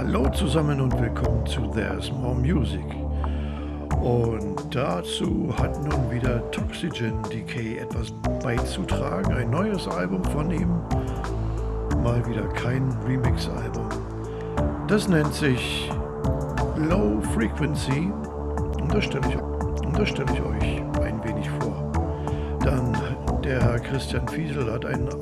Hallo zusammen und willkommen zu There's More Music. Und dazu hat nun wieder Toxygen Decay etwas beizutragen. Ein neues Album von ihm. Mal wieder kein Remix-Album. Das nennt sich Low Frequency. Und das stelle ich euch ein wenig vor. Dann der Herr Christian Fiesel hat ein